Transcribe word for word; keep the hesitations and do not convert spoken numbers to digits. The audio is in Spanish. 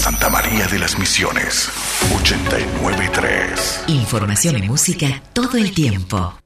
Santa María de las Misiones, ochenta y nueve punto tres. Información y música todo el tiempo.